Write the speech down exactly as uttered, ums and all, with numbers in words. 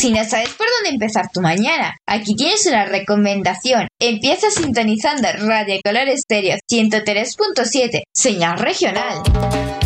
Si no sabes por dónde empezar tu mañana, aquí tienes una recomendación. Empieza sintonizando Radio Color Estéreo ciento tres punto siete, señal regional.